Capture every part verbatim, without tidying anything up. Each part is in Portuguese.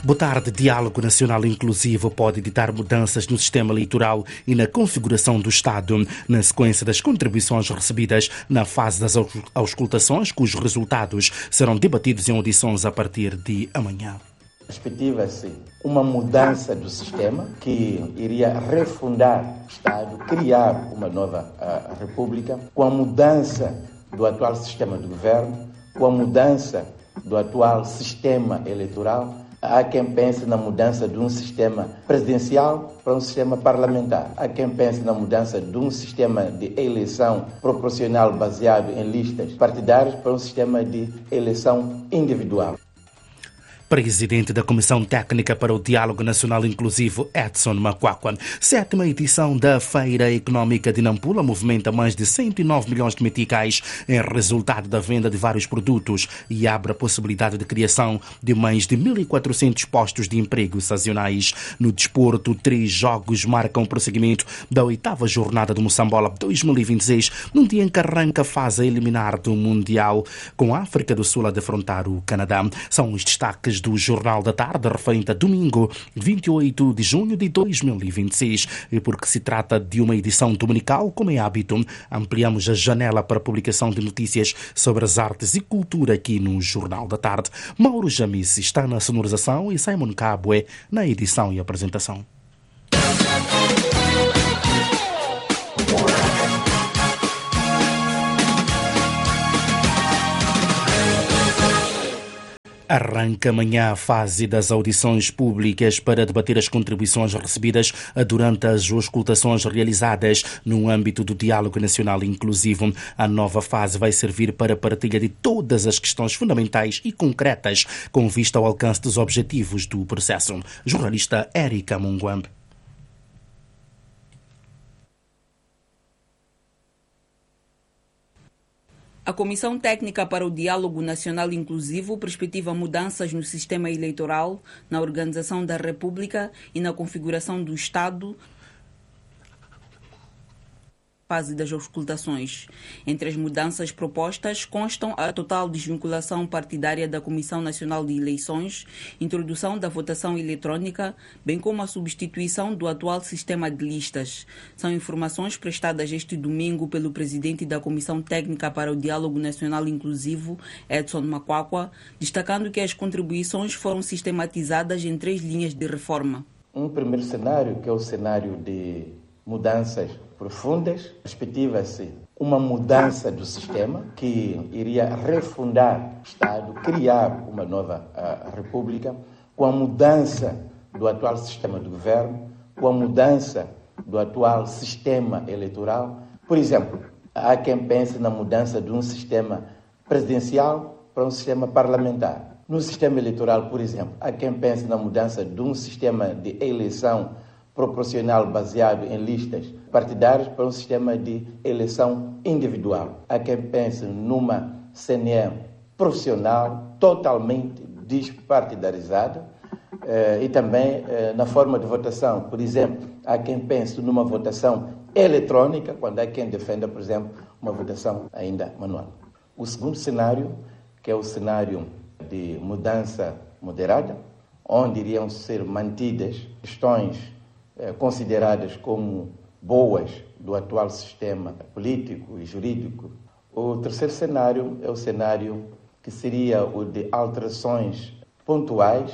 Boa tarde. Diálogo Nacional Inclusivo pode ditar mudanças no sistema eleitoral e na configuração do Estado, na sequência das contribuições recebidas na fase das auscultações, cujos resultados serão debatidos em audições a partir de amanhã. Perspectiva-se uma mudança do sistema que iria refundar o Estado, criar uma nova uh, república, com a mudança do atual sistema de governo, com a mudança do atual sistema eleitoral. Há quem pense na mudança de um sistema presidencial para um sistema parlamentar. Há quem pense na mudança de um sistema de eleição proporcional baseado em listas partidárias para um sistema de eleição individual. Presidente da Comissão Técnica para o Diálogo Nacional Inclusivo, Edson Makwakwa. Sétima edição da Feira Econômica de Nampula movimenta mais de cento e nove milhões de meticais em resultado da venda de vários produtos e abre a possibilidade de criação de mais de mil e quatrocentos postos de emprego sazonais. No desporto, três jogos marcam o prosseguimento da oitava jornada do Moçambola dois mil e vinte e seis, num dia em que arranca a fase a eliminar do Mundial, com a África do Sul a defrontar o Canadá. São os destaques do Jornal da Tarde, referente a domingo, vinte e oito de junho de dois mil e vinte e seis. E porque se trata de uma edição dominical, como é hábito, ampliamos a janela para a publicação de notícias sobre as artes e cultura aqui no Jornal da Tarde. Mauro Jamis está na sonorização e Simon Cabue na edição e apresentação. Arranca amanhã a fase das audições públicas para debater as contribuições recebidas durante as auscultações realizadas no âmbito do Diálogo Nacional Inclusivo. A nova fase vai servir para a partilha de todas as questões fundamentais e concretas com vista ao alcance dos objetivos do processo. Jornalista Érica Munguambe. A Comissão Técnica para o Diálogo Nacional Inclusivo perspectiva mudanças no sistema eleitoral, na organização da República e na configuração do Estado. Fase das auscultações. Entre as mudanças propostas constam a total desvinculação partidária da Comissão Nacional de Eleições, introdução da votação eletrônica, bem como a substituição do atual sistema de listas. São informações prestadas este domingo pelo presidente da Comissão Técnica para o Diálogo Nacional Inclusivo, Edson Makwakwa, destacando que as contribuições foram sistematizadas em três linhas de reforma. Um primeiro cenário, que é o cenário de mudanças profundas, perspectiva-se uma mudança do sistema que iria refundar o Estado, criar uma nova uh, república, com a mudança do atual sistema de governo, com a mudança do atual sistema eleitoral. Por exemplo, há quem pense na mudança de um sistema presidencial para um sistema parlamentar. No sistema eleitoral, por exemplo, há quem pense na mudança de um sistema de eleição proporcional baseado em listas partidárias para um sistema de eleição individual. Há quem pense numa C N E profissional totalmente despartidarizada eh, e também eh, na forma de votação. Por exemplo, há quem pense numa votação eletrônica, quando há quem defenda, por exemplo, uma votação ainda manual. O segundo cenário, que é o cenário de mudança moderada, onde iriam ser mantidas questões consideradas como boas do atual sistema político e jurídico. O terceiro cenário é o cenário que seria o de alterações pontuais,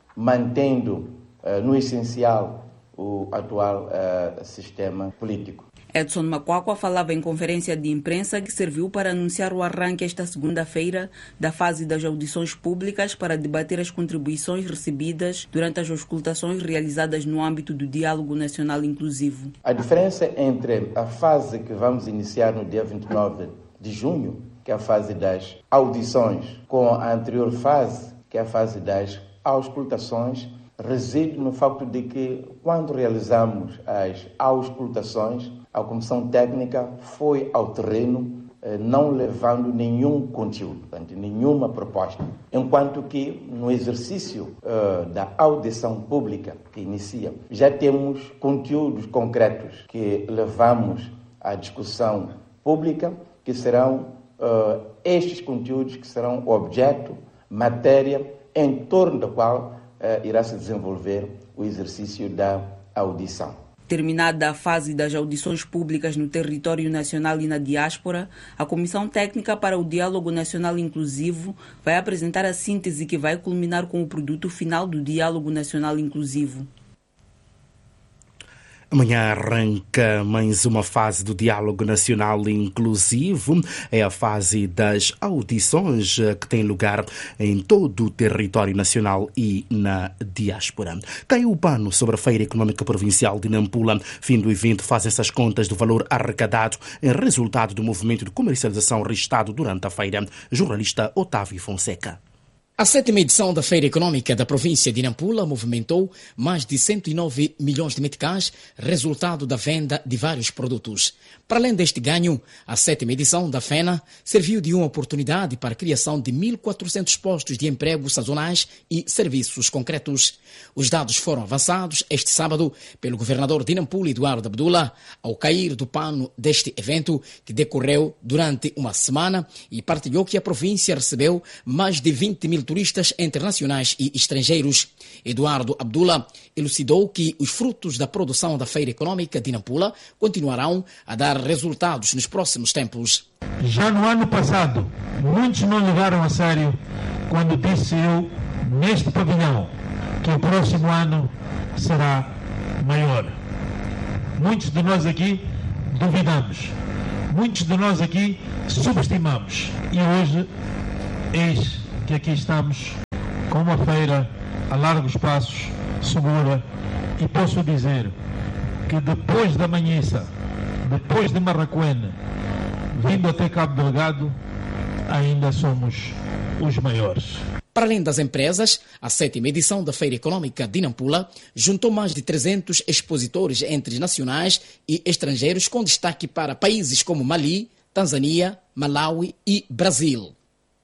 mantendo uh, no essencial o atual uh, sistema político. Edson Makwakwa falava em conferência de imprensa que serviu para anunciar o arranque esta segunda-feira da fase das audições públicas para debater as contribuições recebidas durante as auscultações realizadas no âmbito do Diálogo Nacional Inclusivo. A diferença entre a fase que vamos iniciar no dia vinte e nove de junho, que é a fase das audições, com a anterior fase, que é a fase das auscultações, reside no facto de que, quando realizamos as auscultações, a Comissão Técnica foi ao terreno, eh, não levando nenhum conteúdo, portanto, nenhuma proposta. Enquanto que, no exercício uh, da audição pública que inicia, já temos conteúdos concretos que levamos à discussão pública, que serão uh, estes conteúdos que serão objeto, matéria, em torno da qual irá se desenvolver o exercício da audição. Terminada a fase das audições públicas no território nacional e na diáspora, a Comissão Técnica para o Diálogo Nacional Inclusivo vai apresentar a síntese que vai culminar com o produto final do Diálogo Nacional Inclusivo. Amanhã arranca mais uma fase do Diálogo Nacional Inclusivo. É a fase das audições que tem lugar em todo o território nacional e na diáspora. Caiu o pano sobre a Feira Econômica Provincial de Nampula. Fim do evento fazem-se as contas do valor arrecadado em resultado do movimento de comercialização registrado durante a feira. Jornalista Otávio Fonseca. A sétima edição da Feira Econômica da província de Nampula movimentou mais de cento e nove milhões de meticais, resultado da venda de vários produtos. Para além deste ganho, a sétima edição da FENA serviu de uma oportunidade para a criação de mil e quatrocentos postos de emprego sazonais e serviços concretos. Os dados foram avançados este sábado pelo governador de Nampula, Eduardo Abdullah, ao cair do pano deste evento que decorreu durante uma semana e partilhou que a província recebeu mais de vinte mil turistas internacionais e estrangeiros. Eduardo Abdullah elucidou que os frutos da produção da Feira Econômica de Nampula continuarão a dar resultados nos próximos tempos. Já no ano passado, muitos não levaram a sério quando disse eu, neste pavilhão, que o próximo ano será maior. Muitos de nós aqui duvidamos. Muitos de nós aqui subestimamos. E hoje, eis que aqui estamos com uma feira a largos passos, segura, e posso dizer que depois da Manhissa, depois de Marraquene, vindo até Cabo Delgado, ainda somos os maiores. Para além das empresas, a sétima edição da Feira Econômica de Nampula juntou mais de trezentos expositores entre nacionais e estrangeiros, com destaque para países como Mali, Tanzânia, Malawi e Brasil.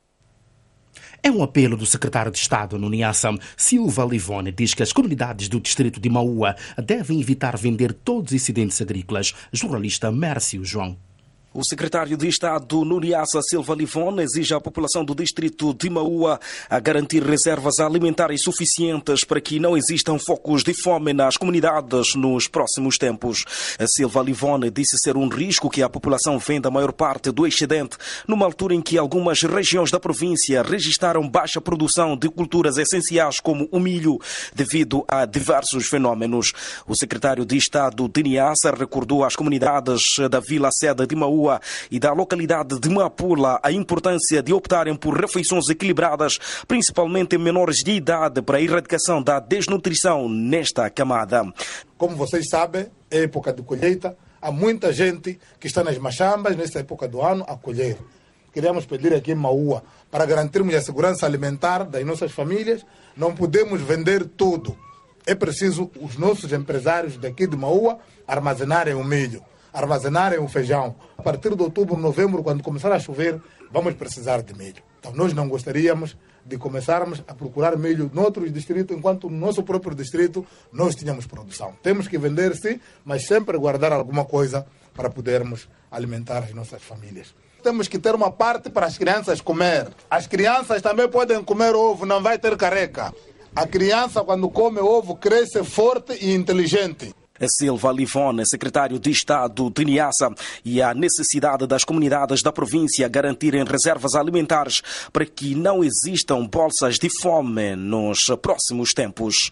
É um apelo do secretário de Estado no Niassa, Silva Livone, diz que as comunidades do distrito de Maua devem evitar vender todos os excedentes agrícolas. Jornalista Mércio João. O secretário de Estado no Niassa, Silva Livone, exige à população do distrito de Maua a garantir reservas alimentares suficientes para que não existam focos de fome nas comunidades nos próximos tempos. A Silva Livone disse ser um risco que a população venda a maior parte do excedente, numa altura em que algumas regiões da província registraram baixa produção de culturas essenciais como o milho, devido a diversos fenómenos. O secretário de Estado de Niassa recordou às comunidades da Vila Seda de Maua e da localidade de Mapula a importância de optarem por refeições equilibradas, principalmente em menores de idade, para a erradicação da desnutrição nesta camada. Como vocês sabem, é época de colheita. Há muita gente que está nas machambas nesta época do ano a colher. Queríamos pedir aqui em Maua, para garantirmos a segurança alimentar das nossas famílias, não podemos vender tudo. É preciso os nossos empresários daqui de Maua armazenarem o milho, armazenarem o feijão. A partir de outubro, novembro, quando começar a chover, vamos precisar de milho. Então nós não gostaríamos de começarmos a procurar milho noutros distritos, enquanto no nosso próprio distrito nós tínhamos produção. Temos que vender, sim, mas sempre guardar alguma coisa para podermos alimentar as nossas famílias. Temos que ter uma parte para as crianças comer. As crianças também podem comer ovo, não vai ter careca. A criança, quando come ovo, cresce forte e inteligente. Silva Livone, secretário de Estado de Niassa, e a necessidade das comunidades da província garantirem reservas alimentares para que não existam bolsas de fome nos próximos tempos.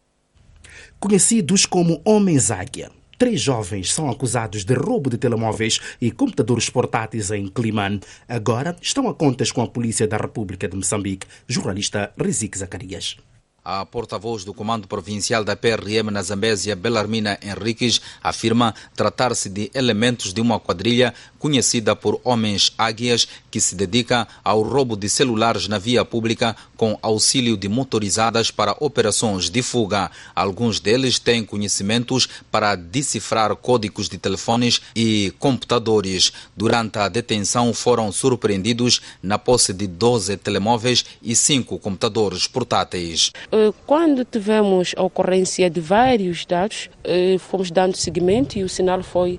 Conhecidos como Homens-Águia, três jovens são acusados de roubo de telemóveis e computadores portáteis em Climane. Agora estão a contas com a Polícia da República de Moçambique. Jornalista Rizik Zacarias. A porta-voz do Comando Provincial da P R M na Zambésia, Belarmina Henriques, afirma tratar-se de elementos de uma quadrilha conhecida por Homens Águias, que se dedica ao roubo de celulares na via pública com auxílio de motorizadas para operações de fuga. Alguns deles têm conhecimentos para decifrar códigos de telefones e computadores. Durante a detenção foram surpreendidos na posse de doze telemóveis e cinco computadores portáteis. Quando tivemos a ocorrência de vários dados, fomos dando seguimento e o sinal foi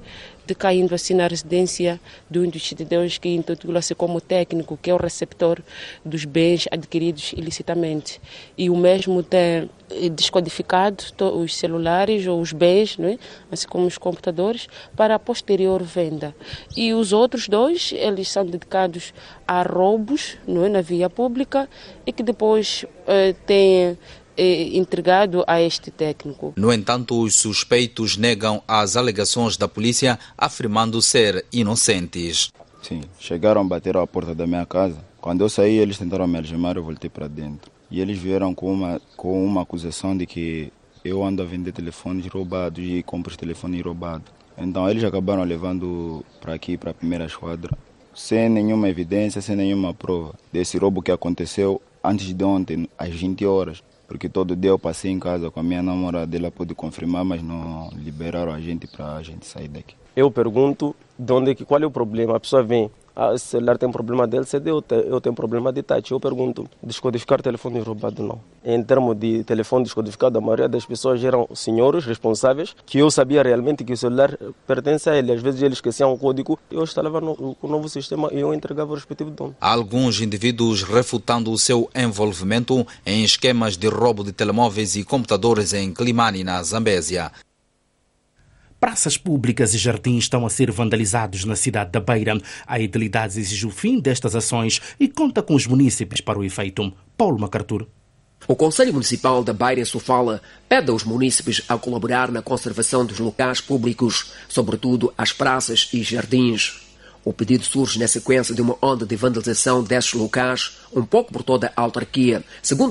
decaindo assim na residência de um dos cidadãos que intitula-se como técnico, que é o receptor dos bens adquiridos ilicitamente. E o mesmo tem descodificado os celulares ou os bens, não é? Assim como os computadores, para a posterior venda. E os outros dois, eles são dedicados a roubos, não é? Na via pública, e que depois eh, têm entregado a este técnico. No entanto, os suspeitos negam as alegações da polícia, afirmando ser inocentes. Sim, chegaram a bater à porta da minha casa. Quando eu saí, eles tentaram me algemar, eu voltei para dentro. E eles vieram com uma, com uma acusação de que eu ando a vender telefones roubados e compro os telefones roubados. Então eles acabaram levando para aqui, para a primeira esquadra, sem nenhuma evidência, sem nenhuma prova desse roubo que aconteceu antes de ontem, às vinte horas. Porque todo dia eu passei em casa com a minha namorada, ela pôde confirmar, mas não liberaram a gente para a gente sair daqui. Eu pergunto de onde, qual é o problema. A pessoa vem, ah, o celular tem problema de L C D, eu, te, eu tenho problema de touch. Eu pergunto, descodificar telefone roubado não. Em termos de telefone descodificado, a maioria das pessoas eram senhores responsáveis, que eu sabia realmente que o celular pertence a ele. Às vezes eles esqueciam um código, eu instalava no, o novo sistema e eu entregava o respectivo dono. Alguns indivíduos refutando o seu envolvimento em esquemas de roubo de telemóveis e computadores em Climane, na Zambésia. Praças públicas e jardins estão a ser vandalizados na cidade da Beira. A edilidade exige o fim destas ações e conta com os munícipes para o efeito. Paulo MacArthur. O Conselho Municipal da Beira Sofala pede aos munícipes a colaborar na conservação dos locais públicos, sobretudo as praças e jardins. O pedido surge na sequência de uma onda de vandalização destes locais, um pouco por toda a autarquia. Segundo